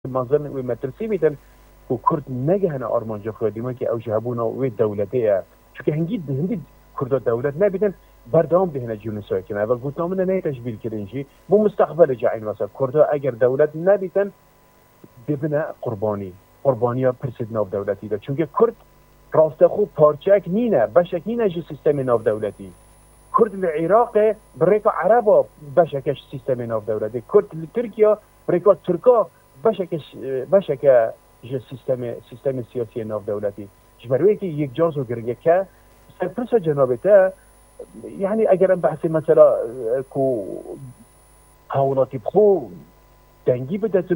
منظر و مترسی بیتن و کرد نگهن آرمانجا خودی ما که اوج هبونا و دولته چون که هنگی کرد دولت نبیدن بردام بهنه جونسای کنه اول گفتم نه تشبیه کردنجی بو مستقبل جعین مثلا کرد اگر دولت نبیدن ببینه قربانی ها پرسید ناف دولتی ده چون که کرد راسته خوب پارچک نینه بشک نینه جو سیستم ناف دولتی کرد العراق بريكا عربا بشكش سيستم ناف دولتي كرد لتركيا بريكا تركا بشك سيستم سياسي ناف دولتي جبروي كي يك جازو گرگه سرپرس جنابته يعني اگر بحث مثلا كو حاولاتي بخو دنگی بدتن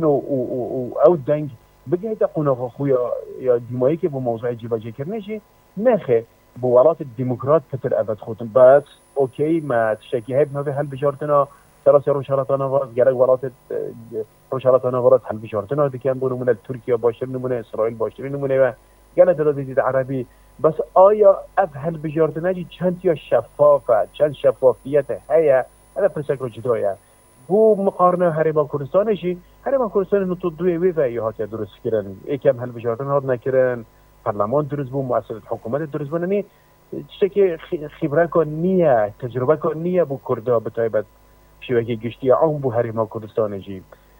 او دنگ بگه تا قناق خویا یا دیمایی که با موضوع جیباجی کرنشی نخه بولات الديمقراط فتر أبد خوتن بس أوكي ما تشكي هيب ما في هل بشارتنا ثلاثة روشالاتنا فرص جالك ولات روشالاتنا فرص هل بشارتنا دي كان بقولوا من تركيا باشر نمونه إسرائيل باشر نمونه قالت هذا دي عربي بس آيا هل بشارتنا جي چند يا شفافة چند شفافية هيا هذا برسكرو جدويا بو مقارنة هرما كردستان شيء هرما كردستان نتودوي ويفا يهات درس كرن إيكام هل بشارتنا هاد نكرن پارلمان درست بود مؤسسات حکومت درست بود نمی چیزی که خبره کن نیه تجربه کن نیه بو کرده به تایبت شویه گشتی عام بو هریما کردستان جی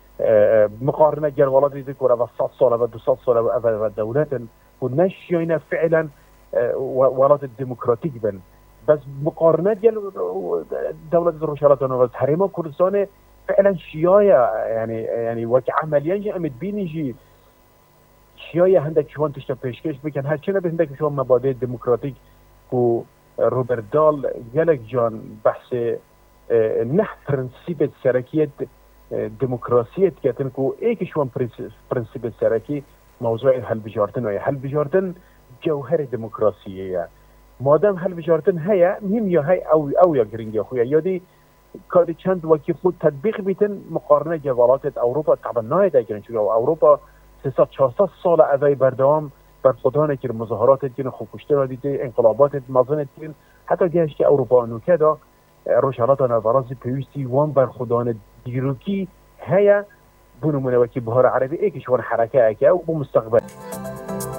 مقارنه گر ولادی ذکر و 100 سال و 200 سال و دولت و نشیونه فعلا ولاد دموکراتیک بن بس مقارنه گر دولت روشالاتان و هریما کردستان فعلا شیایه یعنی وقت عملیان جی امید بینی جی شیای هندک شوان تشت پیشکش بکن هرچی نبی هندک شوان مبادئ دموکراتیک و روبرت دال گلک جان بحث نه پرنسیب سرکیت دموکراسیت کتن کو ایک شوان پرنسیب سرکی موضوع حل بجارتن جوهر دموکراسیه مادام حل بجارتن هيا مهم یا هی او یا گرینگ یا خویا یادی کاری چند وکی خود تطبیق بیتن مقارنه جوالات اروپا طبعا نه داگرن چون اروپا 300-400 سال اوی بردام بر خودانه که مظاهرات دین خوکشته را دیده انقلابات مازن دین حتی گهش که اروپا نوکه دا روشالات نوراز پیوستی وان بر خودانه دیروکی هیا بونمونه وکی بهار عربی ایکشوان حرکه اکه و بمستقبل